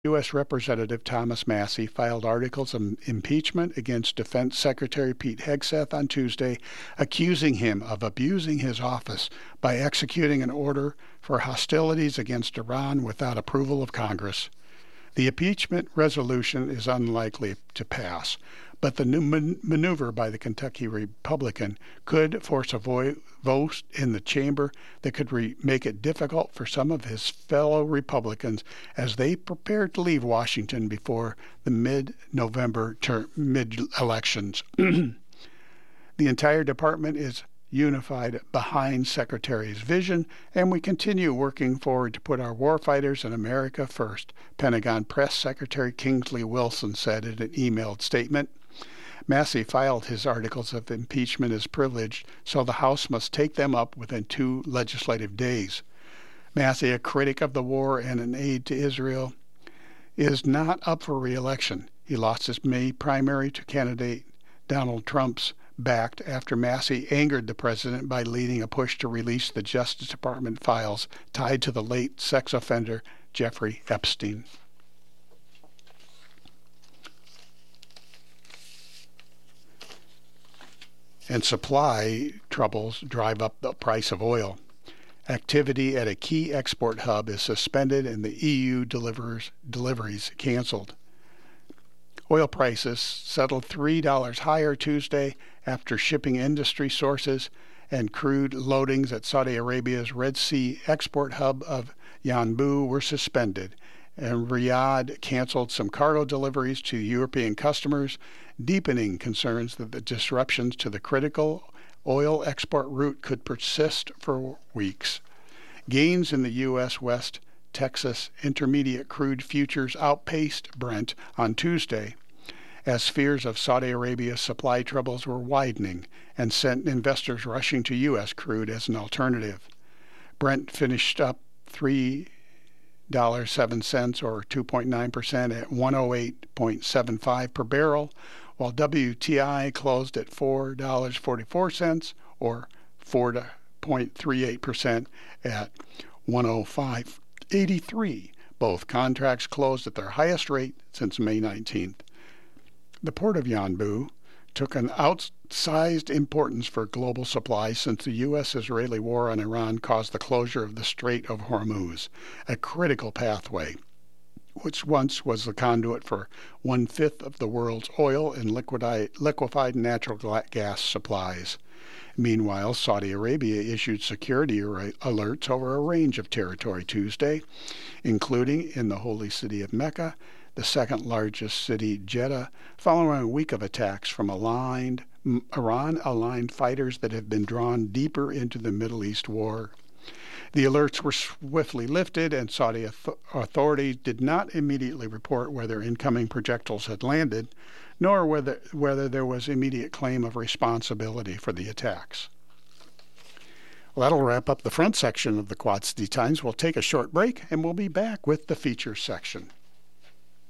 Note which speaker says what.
Speaker 1: U.S. Representative Thomas Massie filed articles of impeachment against Defense Secretary Pete Hegseth on Tuesday, accusing him of abusing his office by executing an order for hostilities against Iran without approval of Congress. The impeachment resolution is unlikely to pass, but the new maneuver by the Kentucky Republican could force a vote in the chamber that could make it difficult for some of his fellow Republicans as they prepare to leave Washington before the mid-November mid-elections. The entire department is unified behind Secretary's vision, and we continue working forward to put our warfighters and America first, Pentagon Press Secretary Kingsley Wilson said in an emailed statement. Massie filed his articles of impeachment as privileged, so the House must take them up within 2 legislative days. Massie, a critic of the war and an aide to Israel, is not up for re-election. He lost his May primary to candidate Donald Trump's backed after Massie angered the president by leading a push to release the Justice Department files tied to the late sex offender Jeffrey Epstein. And supply troubles drive up the price of oil. Activity at a key export hub is suspended and the EU deliveries canceled. Oil prices settled $3 higher Tuesday after shipping industry sources and crude loadings at Saudi Arabia's Red Sea export hub of Yanbu were suspended, and Riyadh canceled some cargo deliveries to European customers, deepening concerns that the disruptions to the critical oil export route could persist for weeks. Gains in the U.S. West Texas Intermediate crude futures outpaced Brent on Tuesday, as fears of Saudi Arabia's supply troubles were widening and sent investors rushing to U.S. crude as an alternative. Brent finished up $3.07 or 2.9% at 108.75 per barrel, while WTI closed at $4.44 or 4.38% at 105.83. Both contracts closed at their highest rate since May 19th. The port of Yanbu took an outsized importance for global supply since the U.S.-Israeli war on Iran caused the closure of the Strait of Hormuz, a critical pathway, which once was the conduit for 1/5 of the world's oil and liquefied natural gas supplies. Meanwhile, Saudi Arabia issued security alerts over a range of territory Tuesday, including in the holy city of Mecca, the second largest city, Jeddah, following a week of attacks from Iran-aligned fighters that have been drawn deeper into the Middle East war. The alerts were swiftly lifted, and Saudi authorities did not immediately report whether incoming projectiles had landed, nor whether there was immediate claim of responsibility for the attacks. Well, that'll wrap up the front section of the Quad City Times. We'll take a short break, and we'll be back with the features section.